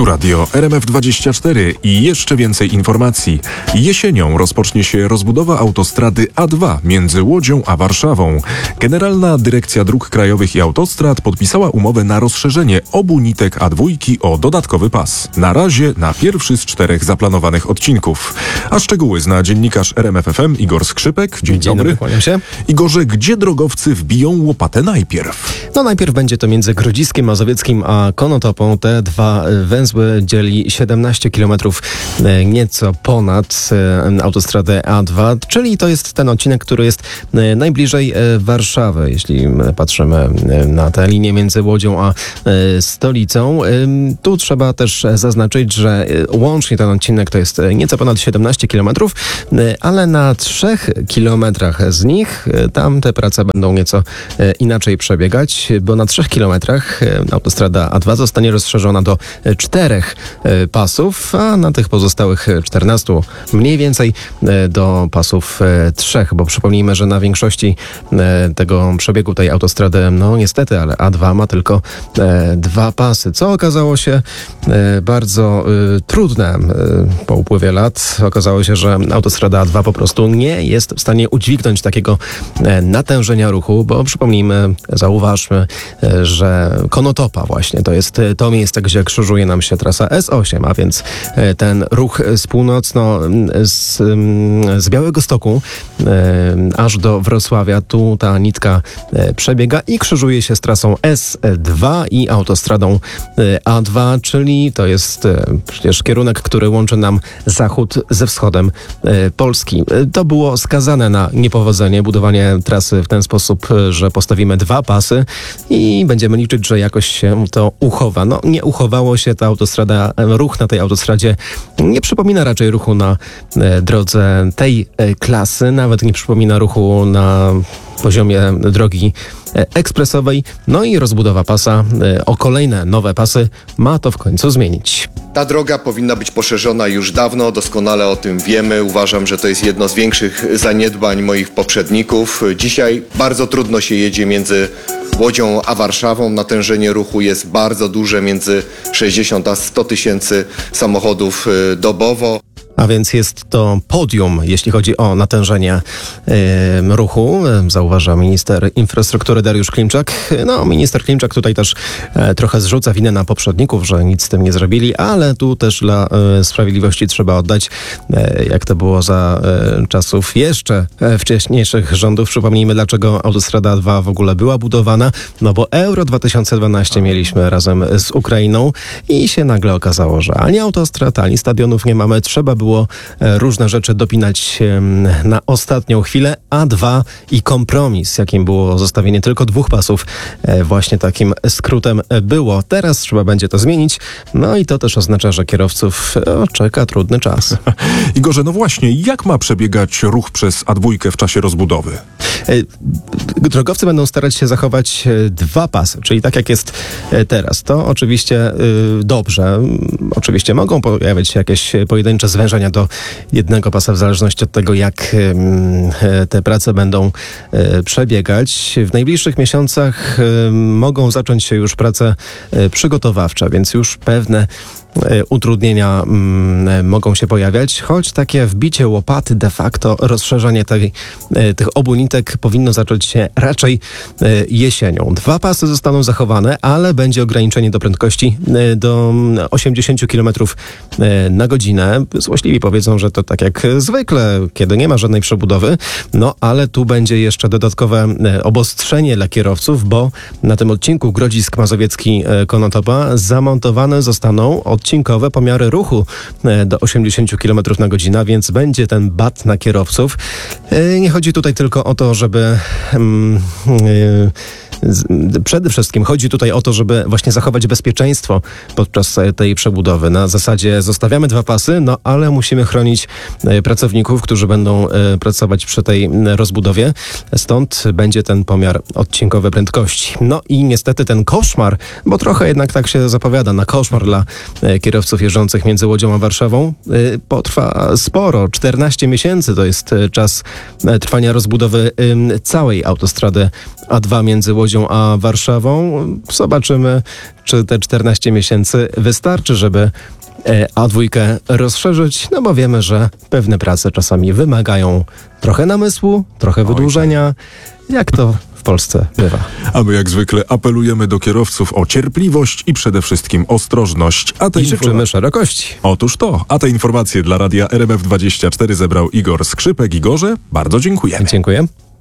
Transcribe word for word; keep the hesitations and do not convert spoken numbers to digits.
Tu radio R M F dwadzieścia cztery i jeszcze więcej informacji. Jesienią rozpocznie się rozbudowa autostrady A dwa między Łodzią a Warszawą. Generalna Dyrekcja Dróg Krajowych i Autostrad podpisała umowę na rozszerzenie obu nitek A dwa o dodatkowy pas. Na razie na pierwszy z czterech zaplanowanych odcinków. A szczegóły zna dziennikarz R M F F M Igor Skrzypek. Dzień, Dzień dobry. dobry, kłaniam się. Igorze, gdzie drogowcy wbiją łopatę najpierw? No najpierw będzie to między Grodziskiem Mazowieckim a Konotopą. Te dwa węzły dzieli siedemnaście kilometrów, nieco ponad autostradę A dwa, czyli to jest ten odcinek, który jest najbliżej Warszawy, jeśli patrzymy na tę linię między Łodzią a stolicą. Tu trzeba też zaznaczyć, że łącznie ten odcinek to jest nieco ponad siedemnaście kilometrów, ale na trzech kilometrach z nich tam te prace będą nieco inaczej przebiegać, bo na trzech kilometrach autostrada A dwa zostanie rozszerzona do czterech pasów, a na tych pozostałych czternastu mniej więcej do pasów trzech, bo przypomnijmy, że na większości tego przebiegu tej autostrady, no niestety, ale A dwa ma tylko dwa pasy, co okazało się bardzo trudne po upływie lat. Okazało się, że autostrada A dwa po prostu nie jest w stanie udźwignąć takiego natężenia ruchu, bo przypomnijmy, zauważmy, że Konotopa właśnie to jest to miejsce, gdzie krzyżuje nam się trasa S osiem, a więc ten ruch z północno z, z Białegostoku aż do Wrocławia, tu ta nitka przebiega i krzyżuje się z trasą S dwa i autostradą A dwa, czyli to jest przecież kierunek, który łączy nam zachód ze wschodem Polski. To było skazane na niepowodzenie, budowanie trasy w ten sposób, że postawimy dwa pasy i będziemy liczyć, że jakoś się to uchowa. No nie uchowało się, ta autostrada, ruch na tej autostradzie nie przypomina raczej ruchu na drodze tej klasy, nawet nie przypomina ruchu na poziomie drogi ekspresowej. No i rozbudowa pasa o kolejne nowe pasy ma to w końcu zmienić. Ta droga powinna być poszerzona już dawno, doskonale o tym wiemy. Uważam, że to jest jedno z większych zaniedbań moich poprzedników. Dzisiaj bardzo trudno się jedzie między Łodzią a Warszawą. Natężenie ruchu jest bardzo duże, między sześćdziesiąt a sto tysięcy samochodów dobowo. A więc jest to podium, jeśli chodzi o natężenie y, ruchu, zauważa minister infrastruktury Dariusz Klimczak. No, minister Klimczak tutaj też e, trochę zrzuca winę na poprzedników, że nic z tym nie zrobili, ale tu też dla e, sprawiedliwości trzeba oddać, e, jak to było za e, czasów jeszcze e, wcześniejszych rządów. Przypomnijmy, dlaczego autostrada A dwa w ogóle była budowana. No bo Euro dwa tysiące dwanaście mieliśmy razem z Ukrainą i się nagle okazało, że ani autostrad, ani stadionów nie mamy. Trzeba było różne rzeczy dopinać na ostatnią chwilę. A dwa i kompromis, jakim było zostawienie tylko dwóch pasów, właśnie takim skrótem było. Teraz trzeba będzie to zmienić. No i to też oznacza, że kierowców o, czeka trudny czas. Igorze, no właśnie, jak ma przebiegać ruch przez A dwa w czasie rozbudowy? Drogowcy będą starać się zachować dwa pasy, czyli tak jak jest teraz. To oczywiście dobrze. Oczywiście mogą pojawiać się jakieś pojedyncze zwężenia do jednego pasa w zależności od tego, jak te prace będą przebiegać. W najbliższych miesiącach mogą zacząć się już prace przygotowawcze, więc już pewne utrudnienia mm, mogą się pojawiać, choć takie wbicie łopaty, de facto rozszerzenie tej, tych obu nitek powinno zacząć się raczej jesienią. Dwa pasy zostaną zachowane, ale będzie ograniczenie do prędkości do osiemdziesiąt kilometrów na godzinę. Złośliwi powiedzą, że to tak jak zwykle, kiedy nie ma żadnej przebudowy, no ale tu będzie jeszcze dodatkowe obostrzenie dla kierowców, bo na tym odcinku Grodzisk Mazowiecki Konotopa zamontowane zostaną od odcinkowe pomiary ruchu do osiemdziesiąt kilometrów na godzinę, więc będzie ten bat na kierowców. Nie chodzi tutaj tylko o to, żeby przede wszystkim chodzi tutaj o to, żeby właśnie zachować bezpieczeństwo podczas tej przebudowy. Na zasadzie zostawiamy dwa pasy, no ale musimy chronić pracowników, którzy będą pracować przy tej rozbudowie. Stąd będzie ten pomiar odcinkowy prędkości. No i niestety ten koszmar, bo trochę jednak tak się zapowiada na koszmar dla kierowców jeżdżących między Łodzią a Warszawą, potrwa sporo. czternaście miesięcy to jest czas trwania rozbudowy całej autostrady A dwa między Łodzią Łodzią a Warszawą. Zobaczymy, czy te czternaście miesięcy wystarczy, żeby A dwa rozszerzyć, no bo wiemy, że pewne prace czasami wymagają trochę namysłu, trochę wydłużenia, jak to w Polsce bywa. A my jak zwykle apelujemy do kierowców o cierpliwość i przede wszystkim ostrożność. A te I życzymy szerokości. Otóż to, a te informacje dla radia R M F dwadzieścia cztery zebrał Igor Skrzypek. Igorze, bardzo dziękujemy. Dziękuję.